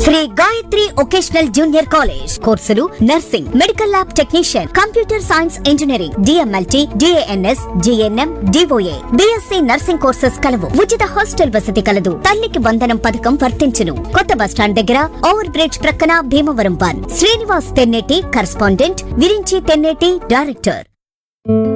Shri Gayatri vocational junior college. కోర్సులు nursing, medical lab technician, computer science engineering, DMLT, DNS, GNM, DOA, BSc nursing courses కలవు. ఉచిత hostel వసతి కలదు. తల్లికి వందనం పథకం వర్తించును. కొత్త బస్టాండ్ దగ్గర ఓవర్ బ్రిడ్జ్ ప్రక్కన భీమవరం 1. Srinivas Tenneti correspondent, Virinchi Tenneti director.